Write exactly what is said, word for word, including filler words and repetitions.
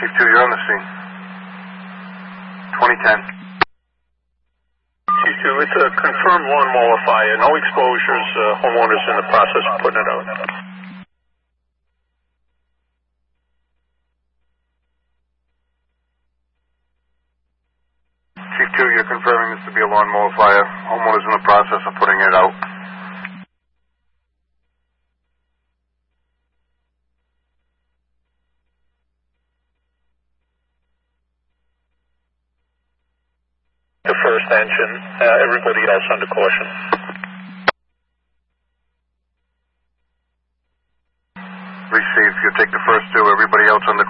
Chief two, you're on the scene. twenty ten. Chief two, it's a confirmed lawnmower fire. No exposures. Uh, homeowners in the process of putting it out. Chief two, you're confirming this to be a lawnmower fire. Homeowners in the process of putting it out. The first engine, uh, everybody else under caution. Receive. You take the first two, everybody else under